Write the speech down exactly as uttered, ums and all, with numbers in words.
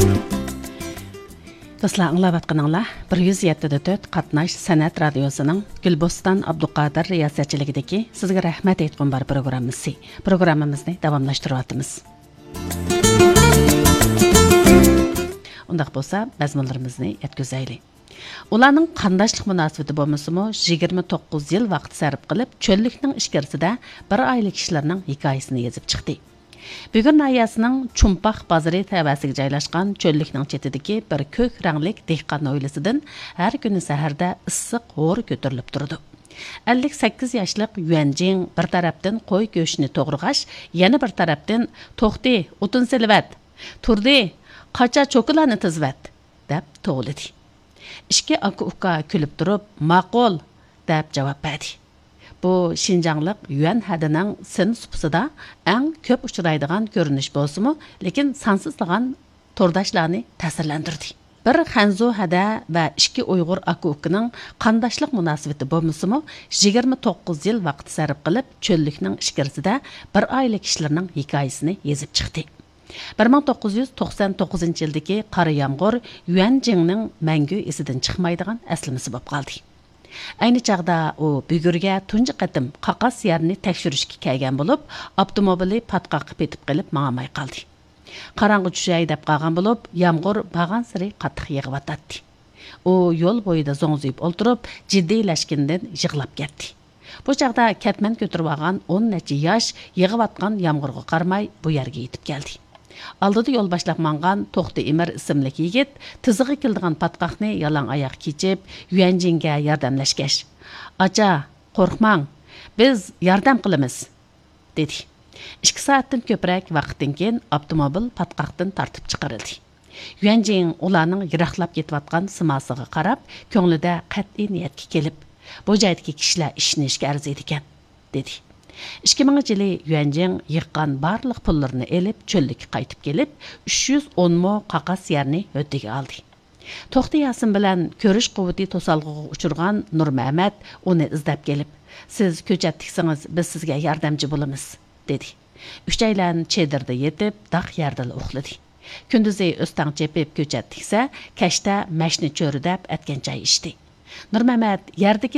Dostlar, anlab atqanыңlar bir yuz yetti nöqta to'rt Qatnash San'at Radiosu'nun Gülbostan Abdülkadir riyasatçiligideki sizge rahmet aytqan bar programımızı. Programımızı davamlaştırıyatımız. Undaq bolsa, mazmunlarımızı yetkizayli. Ularning qandaşlıq münasibati bo'lmasimi, yigirma to'qqiz yil vaqt sarf qilib, cho'llikning ichkarisida bir oylik kishilarning hikoyasini yozib chiqdi. Bugun nayasining Chumpaq bozori tavasiga joylashgan cho'llikning chetidagi bir ko'k ranglik dehqon oilasidan har kuni saharda issiq g'o'r ko'tarilib turdi. ellik sakkiz yoshlik Yuanjing bir tarafdan qo'y go'shtini to'g'rig'ash, yana bir tarafdan to'xti, o'tin silvat, turdi, qacha cho'kilarni tizvat deb to'g'lidi. Ishki aka-uka kulib turib, ma'qul deb javob berdi. Bu Şinjanlık Yuan hadining sin supsida eng ko'p uchraydigan ko'rinish bo'lsa-mu, lekin sansizlagan to'rdoshlarni ta'sirlantirdi. Bir Hanzu hada va ikki Uyg'ur aka-ukaning qandoshlik munosabati bo'lmasa-mu, yigirma to'qqiz yil vaqt sarf qilib, cho'llikning ichkarisida bir oylik kishilarning hikoyasini yozib chiqdi. bir ming to'qqiz yuz to'qson to'qqizinchi yildagi qora yomg'ir Yuanjingning mangu esidan chiqmaydigan aslimasi bo'lib qoldi. Ayni chaqda u bugurga tunji qatim qaqas yerni tekshirishga kelgan bo'lib, avtomobili patqoqqa petib qilib ma'amay qoldi. Qarang'i tushay deb qolgan bo'lib, yomg'ir bag'an siri qattiq yig'ib U yo'l bo'yida zo'ngziyib o'ltirib, jiddiylashgandan yig'lab ketdi. Bu chaqda katman ko'tirib olgan o'n necha yosh yig'ib yomg'irga qaramay bu yerga yetib keldi. Aldida yo'l boshlab mangan To'xti Emir ismli yigit tizig'i keldigan patqoqni yalang oyoq kechib Yuanjingga yordamlashgach, "Acha, qo'rqmang, biz yordam qilamiz", dedi. ikki soatdan ko'proq vaqtdan keyin avtomobil patqoqdan tortib chiqarildi. Yuanjing ularning yiroqlab ketayotgan simosiga qarab, ko'nglida qat'iy niyatga kelib, "Bu joydagi kishilar ishnishga arziydi ekan", dedi. ikki minginchi yili Yuanjing yiqqan barliq pullarini elib, cho'llikka qaytib kelib, uch yuz o'n mo qaqas yerni o'tiga oldi. To'xti Yasin bilan ko'rish quvvati to'salg'iga uchirgan Nur Mahmad uni izlab kelib, "Siz ko'chat tiksangiz, biz sizga yordamchi bo'lamiz", dedi. Uchaylan chedirda yetib, daq yerda uxladi. Kunduzi o'stang chepib ko'chat tiksa, kashta mashni cho'ridab atgan choy ichdi. Nur Mahmad yerdagi